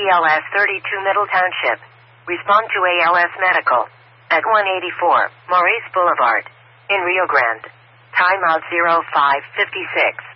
BLS 32 Middle Township. Respond to ALS Medical at 184 Maurice Boulevard in Rio Grande. Timeout 0556.